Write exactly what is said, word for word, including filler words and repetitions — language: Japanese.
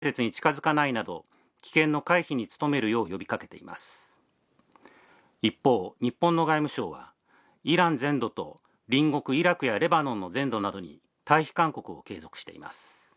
設に近づかないなど危険の回避に努めるよう呼びかけています。一方、日本の外務省はイラン全土と隣国イラクやレバノンの全土などに退避勧告を継続しています。